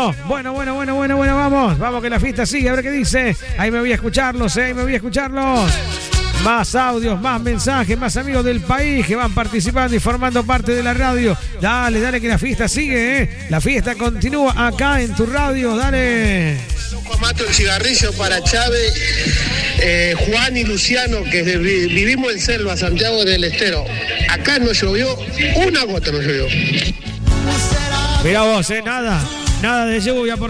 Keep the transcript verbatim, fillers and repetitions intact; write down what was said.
bueno. Bueno, bueno, bueno, bueno, bueno, vamos. Vamos que la fiesta sigue, a ver qué dice. Ahí me voy a escucharlos, eh, ahí me voy a escucharlos. Más audios, más mensajes, más amigos del país que van participando y formando parte de la radio. Dale, dale que la fiesta sigue, ¿eh? La fiesta continúa acá en tu radio, dale. Mato el cigarrillo para Chávez, eh, Juan y Luciano, que de, vivimos en Selva, Santiago del Estero. Acá no llovió, una gota no llovió. Mirá vos, ¿eh? Nada, nada de lluvia por